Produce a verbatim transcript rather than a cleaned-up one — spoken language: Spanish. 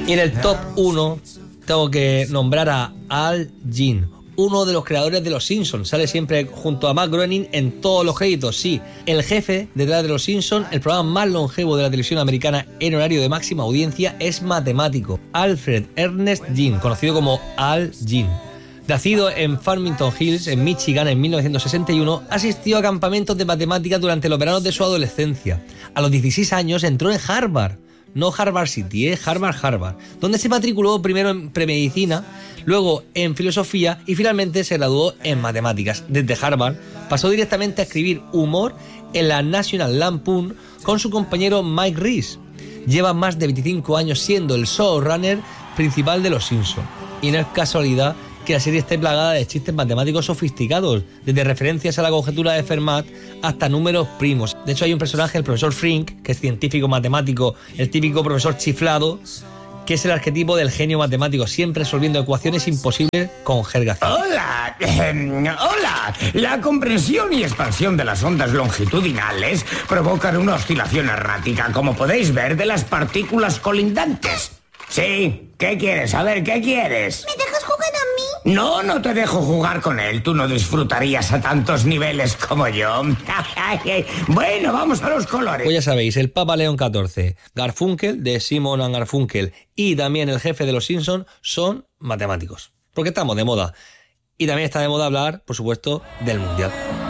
Y en el top uno tengo que nombrar a Al Jean, uno de los creadores de Los Simpsons. Sale siempre junto a Matt Groening en todos los créditos. Sí, el jefe detrás de Los Simpsons, el programa más longevo de la televisión americana en horario de máxima audiencia, es matemático. Alfred Ernest Jean, conocido como Al Jean. Nacido en Farmington Hills, en Michigan, en mil novecientos sesenta y uno, asistió a campamentos de matemáticas durante los veranos de su adolescencia. A los dieciséis años entró en Harvard. No Harvard City, ¿eh? Harvard, Harvard, donde se matriculó primero en premedicina, luego en filosofía y finalmente se graduó en matemáticas. Desde Harvard pasó directamente a escribir humor en la National Lampoon con su compañero Mike Reiss. Lleva más de veinticinco años siendo el showrunner principal de Los Simpsons. Y no es casualidad que la serie esté plagada de chistes matemáticos sofisticados, desde referencias a la conjetura de Fermat hasta números primos. De hecho, hay un personaje, el profesor Frink, que es científico matemático, el típico profesor chiflado, que es el arquetipo del genio matemático, siempre resolviendo ecuaciones imposibles con jerga. ¡Hola! Eh, ¡Hola! La comprensión y expansión de las ondas longitudinales provocan una oscilación errática, como podéis ver, de las partículas colindantes. Sí, ¿qué quieres? A ver, ¿qué quieres? ¿Me dejas jugar a mí? No, no te dejo jugar con él. Tú no disfrutarías a tantos niveles como yo. Bueno, vamos a los colores. Pues ya sabéis, el Papa León catorce, Garfunkel, de Simon and Garfunkel, y también el jefe de Los Simpsons son matemáticos. Porque estamos de moda. Y también está de moda hablar, por supuesto, del Mundial.